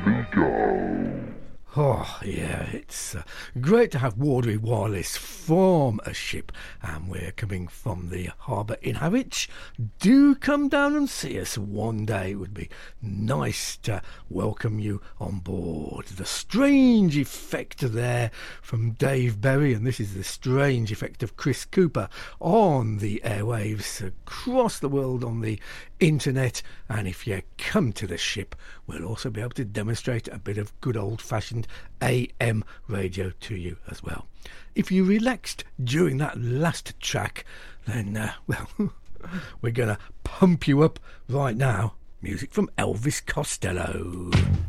Oh, yeah, it's great to have Wardery Wireless from a ship, and we're coming from the harbour in Harwich. Do come down and see us one day. It would be nice to welcome you on board. The Strange Effect there from Dave Berry, and this is The Strange Effect of Chris Cooper on the airwaves across the world on the internet. And if you come to the ship, we'll also be able to demonstrate a bit of good old-fashioned AM radio to you as well. If you relaxed during that last track, then, well, we're going to pump you up right now. Music from Elvis Costello.